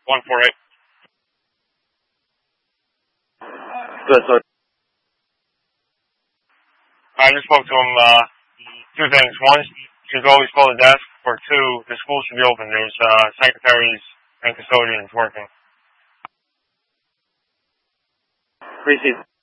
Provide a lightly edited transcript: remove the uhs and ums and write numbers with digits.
148. Good, so I just spoke to him, two things. One, should always call the desk. Or two, the school should be open. There's, secretaries and custodians working. appreciate